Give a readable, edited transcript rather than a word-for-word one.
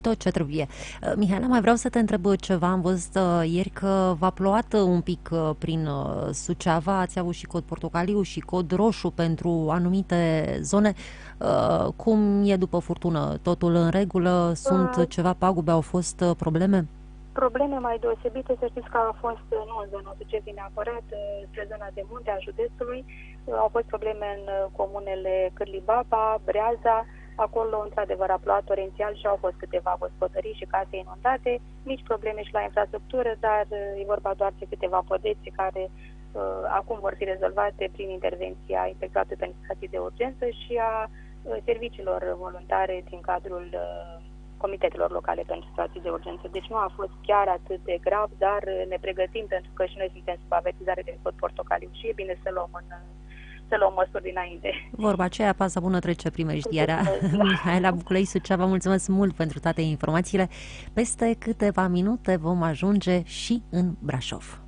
tot ce trebuie. Mihaela, mai vreau să te întreb ceva. Am văzut ieri că v-a plouat un pic prin Suceava, ați avut și cod portocaliu și cod roșu pentru anumite zone. Cum e după furtună? Totul în regulă? Sunt ceva pagube? Au fost probleme? Probleme mai deosebite, să știți că a fost, nu în zona Suceavei neapărat, spre zona de munte a județului, au fost probleme în comunele Cârlibaba, Breaza, acolo într-adevăr a plouat torențial și au fost câteva gospodării și case inundate, mici probleme și la infrastructură, dar e vorba doar de câteva podețe care acum vor fi rezolvate prin intervenția Inspectoratului pentru Situații de Urgență și a serviciilor voluntare din cadrul comitetelor locale pentru situații de urgență. Deci nu a fost chiar atât de grav, dar ne pregătim pentru că și noi suntem sub avertizare de cod portocaliu și e bine să luăm măsuri dinainte. Vorba aceea, pasa bună trece primejdiarea. Mihaela Buculei, Suceava, mulțumesc mult pentru toate informațiile. Peste câteva minute vom ajunge și în Brașov.